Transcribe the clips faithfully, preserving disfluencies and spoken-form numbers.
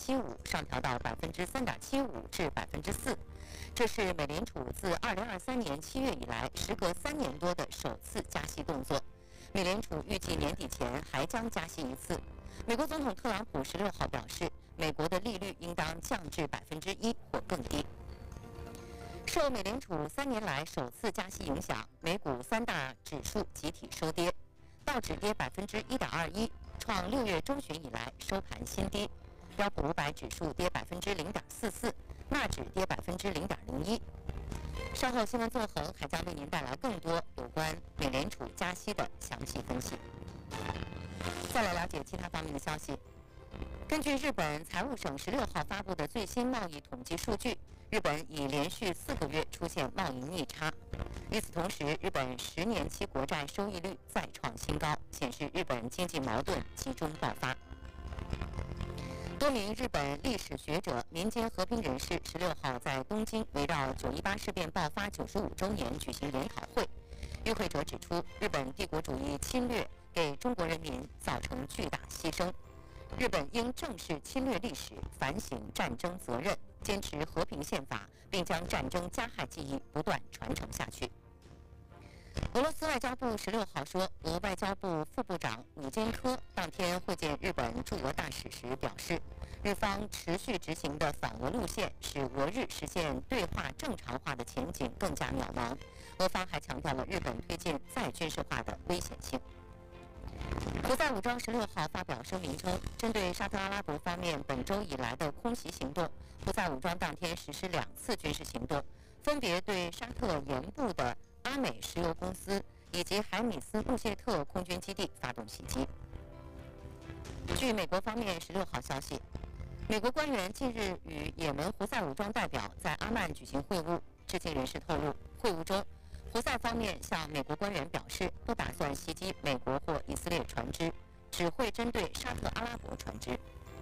七五上调到百分之三点七五至百分之四，这是美联储自二零二三年七月以来，时隔三年多的首次加息动作。美联储预计年底前还将加息一次。美国总统特朗普十六号表示，美国的利率应当降至百分之一或更低。受美联储三年来首次加息影响，美股三大指数集体收跌，道指跌百分之一点二一，创六月中旬以来收盘新低；标普五百指数跌百分之零点四四，纳指跌百分之零点零一。稍后新闻纵横还将为您带来更多有关美联储加息的详细分析。再来了解其他方面的消息。根据日本财务省十六号发布的最新贸易统计数据，日本已连续四个月出现贸易逆差。与此同时，日本十年期国债收益率再创新高，显示日本经济矛盾集中爆发。多名日本历史学者、民间和平人士十六号在东京围绕九一八事变爆发九十五周年举行研讨会。与会者指出，日本帝国主义侵略给中国人民造成巨大牺牲，日本应正视侵略历史，反省战争责任，坚持和平宪法，并将战争加害记忆不断传承下去。俄罗斯外交部十六号说，俄外交部副部长武坚科当天会见日本驻俄大使时表示，日方持续执行的反俄路线使俄日实现对话正常化的前景更加渺茫。俄方还强调了日本推进再军事化的危险性。胡塞武装十六号发表声明称，针对沙特阿拉伯方面本周以来的空袭行动，胡塞武装当天实施两次军事行动，分别对沙特盐部的阿美石油公司以及海米斯穆谢特空军基地发动袭击。据美国方面十六号消息，美国官员近日与也门胡塞武装代表在阿曼举行会晤，知情人士透露，会晤中胡塞方面向美国官员表示，不打算袭击美国或以色列船只，只会针对沙特阿拉伯船只。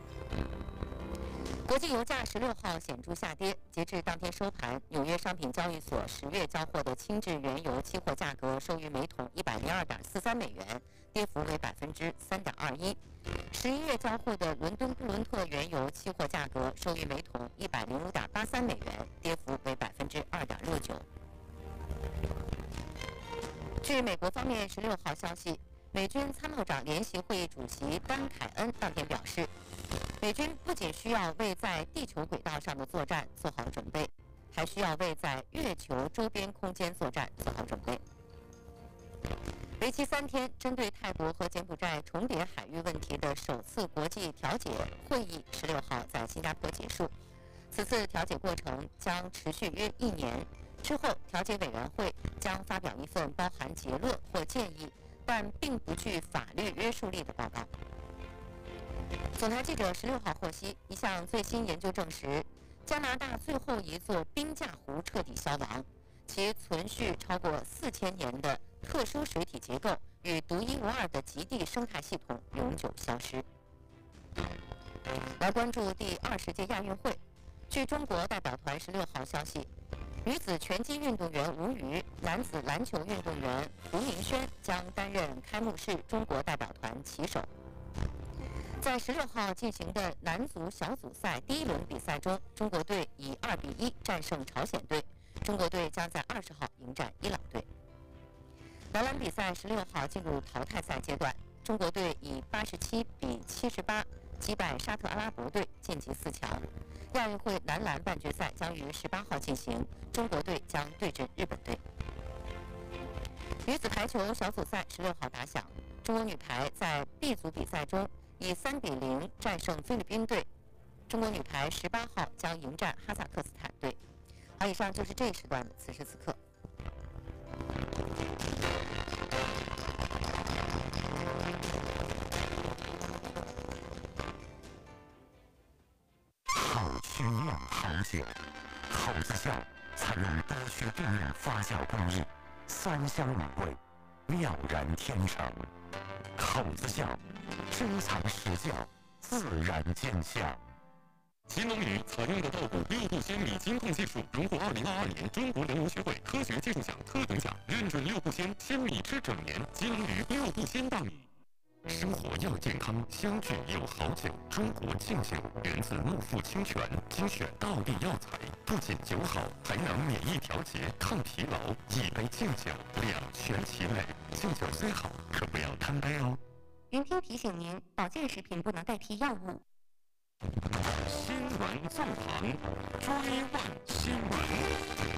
国际油价十六号显著下跌，截至当天收盘，纽约商品交易所十月交货的轻质原油期货价格收于每桶一百零二点四三美元，跌幅为百分之三点二一。十一月交货的伦敦布伦特原油期货价格收于每桶一百零五点八三美元，跌幅为百分之二点六九。据美国方面十六号消息，美军参谋长联席会议主席丹凯恩当天表示，美军不仅需要为在地球轨道上的作战做好准备，还需要为在月球周边空间作战做好准备。为期三天，针对泰国和柬埔寨重叠海域问题的首次国际调解会议十六号在新加坡结束。此次调解过程将持续约一年，之后调解委员会将发表一份包含结论或建议，但并不具法律约束力的报告。总台记者十六号获悉，一项最新研究证实，加拿大最后一座冰架湖彻底消亡，其存续超过四千年的特殊水体结构与独一无二的极地生态系统永久消失。来关注第二十届亚运会，据中国代表团十六号消息，女子拳击运动员吴瑜、男子篮球运动员胡明轩将担任开幕式中国代表团旗手。在十六号进行的男足小组赛第一轮比赛中，中国队以二比一战胜朝鲜队，中国队将在二十号迎战伊朗队。男篮比赛十六号进入淘汰赛阶段，中国队以八十七比七十八击败沙特阿拉伯队，晋级四强。亚运会男篮半决赛将于十八号进行，中国队将对阵日本队。女子排球小组赛十六号打响，中国女排在 B 组比赛中以三比零战胜菲律宾队，中国女排十八号将迎战哈萨克斯坦队。好，以上就是这一时段的此时此刻。 好曲酿好酒，口子窖采用多区定酿发酵工艺，酸香美味，妙然天成。口子窖，珍藏实窖，自然见效。 新农米采用的稻谷六步秈米精控技术荣获二零二二年中国农农学会科学技术奖特等奖，认准六步秈，秈米吃整年，金鱼六步秈大米。 生活要健康，相聚有好酒。中国劲酒源自木富清泉，精选道地药材，不仅酒好，还能免疫调节、抗疲劳。一杯劲酒，两全其美。劲酒虽好，可不要贪杯哦。 云听提醒您，保健食品不能代替药物。 新闻纵横，追问新闻。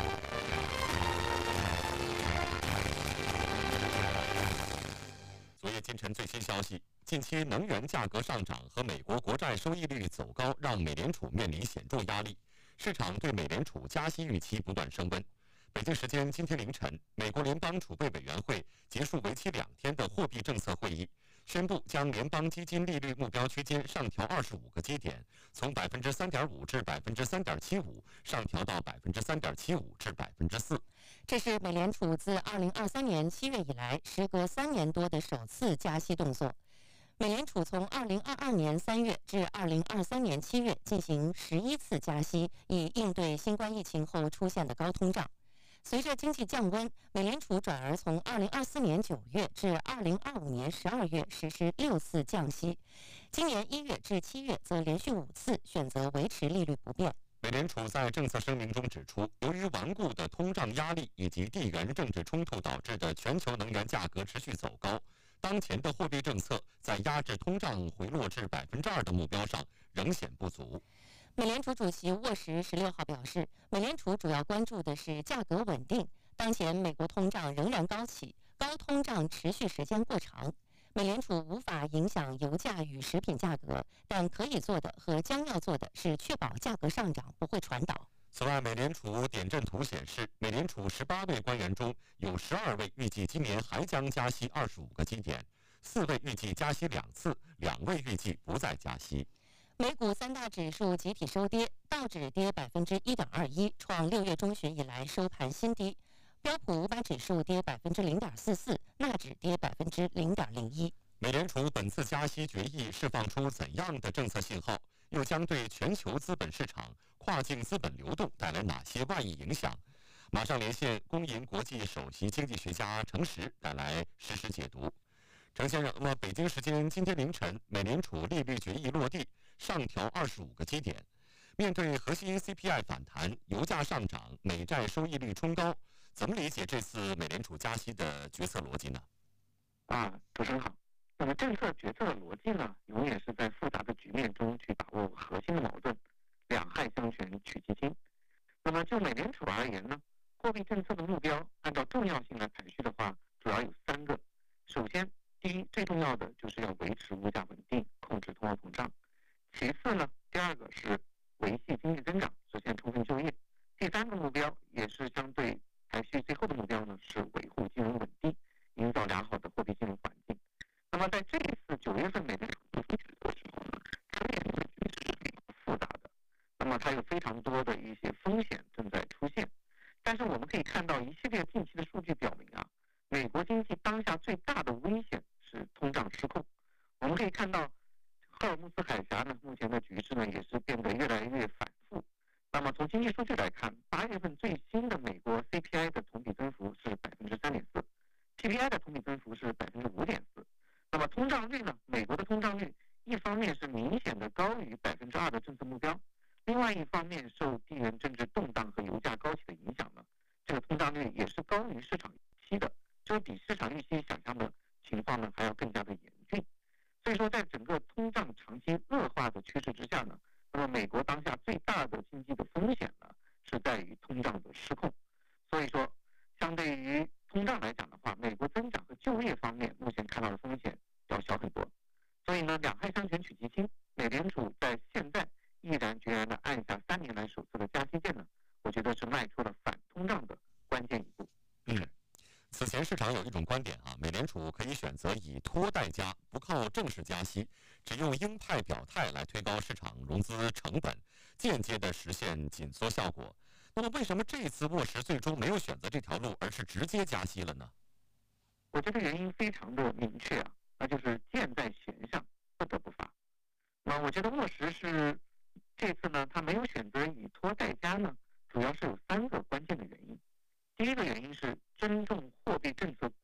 昨夜今晨最新消息，近期能源价格上涨和美国国债收益率走高，让美联储面临显著压力。市场对美联储加息预期不断升温。北京时间今天凌晨，美国联邦储备委员会结束为期两天的货币政策会议，宣布将联邦基金利率目标区间上调二十五个基点，从百分之三点五至百分之三点七五上调到百分之三点七五至百分之四。 这是美联储自二零二三年七月以来，时隔三年多的首次加息动作。美联储从二零二二年三月至二零二三年七月进行十一次加息，以应对新冠疫情后出现的高通胀。随着经济降温，美联储转而从二零二四年九月至二零二五年十二月实施六次降息，今年一月至七月则连续五次选择维持利率不变。 美联储在政策声明中指出，由于顽固的通胀压力以及地缘政治冲突导致的全球能源价格持续走高，当前的货币政策在压制通胀回落至百分之二的目标上仍显不足。 美联储主席沃什十六号表示，美联储主要关注的是价格稳定。当前美国通胀仍然高企，高通胀持续时间过长。美联储无法影响油价与食品价格，但可以做的和将要做的是确保价格上涨不会传导。 此外，美联储点阵图显示，美联储十八位官员中有十二位预计今年还将加息二十五个基点，四位预计加息两次，两位预计不再加息。 美股三大指数集体收跌，道指跌百分之一点二一，创六月中旬以来收盘新低；标普五百指数跌百分之零点四四，纳指跌百分之零点零一。 美联储本次加息决议释放出怎样的政策信号？又将对全球资本市场、跨境资本流动带来哪些外溢影响？马上连线工银国际首席经济学家程实，带来实时解读。程先生，那么北京时间今天凌晨，美联储利率决议落地，上调二十五个基点。面对核心 C P I 反弹、油价上涨、美债收益率冲高，怎么理解这次美联储加息的决策逻辑呢？ 啊，主持人好。那么政策决策的逻辑呢，永远是在复杂的局面中去把握核心的矛盾，两害相权取其轻。那么就美联储而言呢，货币政策的目标按照重要性来排序的话，主要有三个。首先，第一，最重要的就是要维持物价稳定，控制通货膨胀。其次呢，第二个是维系经济增长，实现充分就业。第三个目标也是相对排序最后的目标呢，是维护金融稳定，营造良好的货币金融环境。那么在这一次九月份美联储做出决策的时候呢，它面临的局势是比较复杂的，那么它有非常多的一些风险正在出现。但是我们可以看到一系列近期的数据表明啊，美国经济当下最大的危险是通胀失控。我们可以看到赫尔木斯海峡呢，目前的局势呢也是变得越来越反复。那么从经济数据来看，八月份最新的美国 C P I 的同比增幅是百分之三点四 ，P P I 的同比增幅是百分之五点四。那么通胀率呢？美国的通胀率一方面是明显的高于百分之二的政策目标，另外一方面受地缘政治动荡和油价高企的影响呢，这个通胀率也是高于市场预期的，就是比市场预期想象的情况呢还要更加的严峻。所以说，在整个通胀长期恶化的趋势之下呢，那么美国当下最大的经济的风险呢是在于通胀的失控。所以说，相对于通胀来讲的话，美国增长和就业方面目前看到的风险要小很多。所以呢，两害相权取其轻，美联储在现在毅然决然的按下三年来首次的加息键呢，我觉得是迈出了反通胀的关键一步。 嗯，此前市场有一种观点啊，美联储可以选择以拖代加，不靠正式加息，只用鹰派表态来推高市场融资成本，间接的实现紧缩效果。那么为什么这一次沃什最终没有选择这条路，而是直接加息了呢？ 我觉得原因非常的明确啊，那就是箭在弦上，不得不发。那我觉得沃什是这次呢，他没有选择以拖代加呢，主要是有三个关键的原因。第一个原因是尊重货币政策